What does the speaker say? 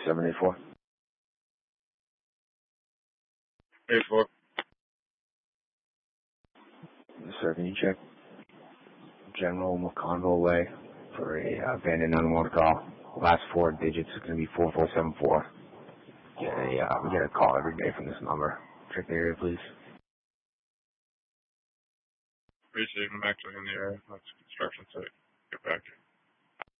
784. 84. Yes, sir. Can you check General McConville Way for a abandoned unwanted call? Last 4 digits is going to be 4474. We get a call every day from this number. Check the area, please. Appreciate it. I'm actually in the area. That's construction site. Get back.